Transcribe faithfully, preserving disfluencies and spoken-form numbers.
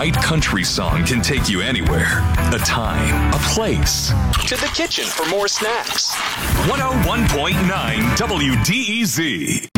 right country song can take you anywhere. A time, a place. To the kitchen for more snacks. one oh one point nine W D E Z.